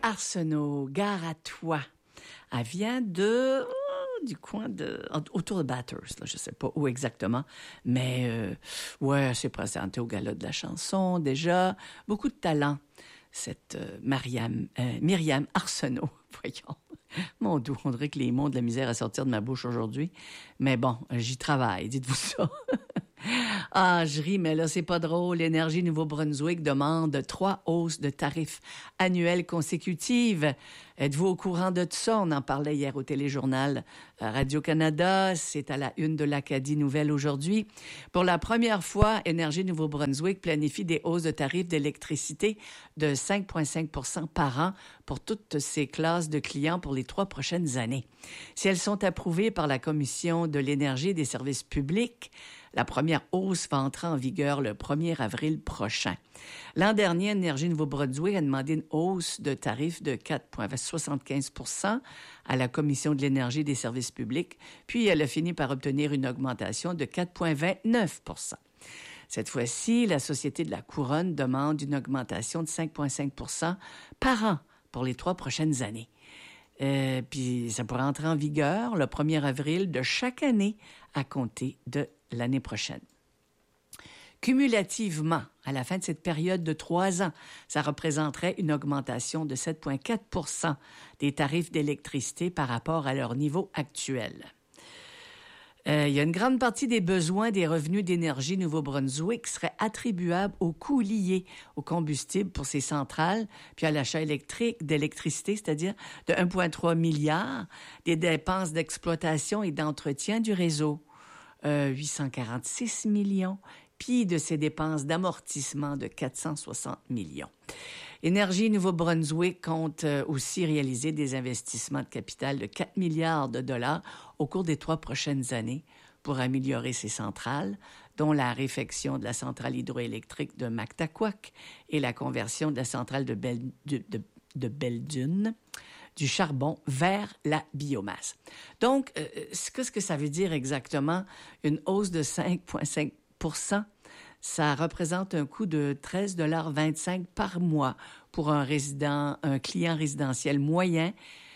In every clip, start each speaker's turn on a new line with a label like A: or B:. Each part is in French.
A: Arsenault, Gare à toi. Elle vient du coin autour de Bathurst, là, je sais pas où exactement, mais ouais, elle s'est présentée au gala de la chanson déjà. Beaucoup de talent, cette Myriam Arsenault, voyons. Mon Dieu, on dirait que les mots ont de la misère à sortir de ma bouche aujourd'hui. Mais bon, j'y travaille, dites-vous ça. Ah, je ris, mais là, c'est pas drôle. Énergie Nouveau-Brunswick demande 3 hausses de tarifs annuelles consécutives. Êtes-vous au courant de tout ça? On en parlait hier au téléjournal Radio-Canada. C'est à la une de l'Acadie Nouvelle aujourd'hui. Pour la première fois, Énergie Nouveau-Brunswick planifie des hausses de tarifs d'électricité de 5,5 % par an pour toutes ses classes de clients pour les 3 prochaines années. Si elles sont approuvées par la Commission de l'énergie et des services publics, la première hausse va entrer en vigueur le 1er avril prochain. L'an dernier, Énergie Nouveau-Brunswick a demandé une hausse de tarifs de 4,75 % à la Commission de l'énergie et des services publics, puis elle a fini par obtenir une augmentation de 4,29 %. Cette fois-ci, la Société de la Couronne demande une augmentation de 5,5 % par an pour les 3 prochaines années. Puis ça pourrait entrer en vigueur le 1er avril de chaque année à compter de l'année prochaine. Cumulativement, à la fin de cette période de 3 ans, ça représenterait une augmentation de 7,4 % des tarifs d'électricité par rapport à leur niveau actuel. Il y a une grande partie des besoins des revenus d'Énergie Nouveau-Brunswick qui seraient attribuables aux coûts liés au combustible pour ces centrales, puis à l'achat d'électricité, c'est-à-dire de 1,3 milliard, des dépenses d'exploitation et d'entretien du réseau, 846 millions, puis de ses dépenses d'amortissement de 460 millions. Énergie Nouveau-Brunswick compte aussi réaliser des investissements de capital de 4 milliards de dollars au cours des 3 prochaines années pour améliorer ses centrales, dont la réfection de la centrale hydroélectrique de Mactaquac et la conversion de la centrale de Belledune du charbon vers la biomasse. Donc, qu'est-ce que ça veut dire exactement? Une hausse de 5,5 %, ça représente un coût de 13,25 $ par mois pour un client résidentiel moyen.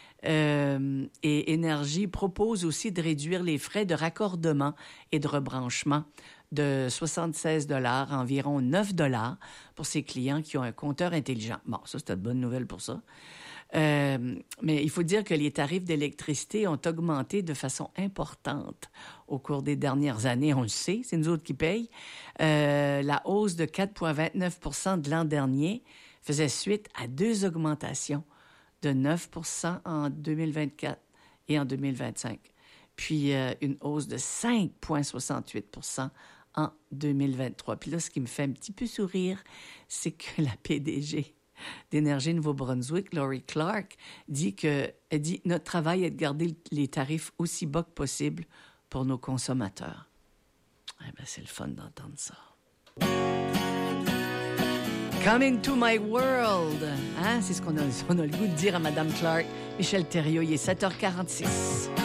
A: Et Énergie propose aussi de réduire les frais de raccordement et de rebranchement de 76 $ à environ 9 $ pour ses clients qui ont un compteur intelligent. Bon, ça, c'est une bonne nouvelle pour ça. Mais il faut dire que les tarifs d'électricité ont augmenté de façon importante au cours des dernières années. On le sait, c'est nous autres qui payent. La hausse de 4,29 % de l'an dernier faisait suite à 2 augmentations de 9 % en 2024 et en 2025. Puis une hausse de 5,68 % en 2023. Puis là, ce qui me fait un petit peu sourire, c'est que la PDG d'Énergie Nouveau-Brunswick, Laurie Clark, dit notre travail est de garder les tarifs aussi bas que possible pour nos consommateurs. Eh bien, c'est le fun d'entendre ça. Coming to my world, hein? C'est ce qu'on a le goût de dire à Mme Clark. Michel Thériault, il est 7h46.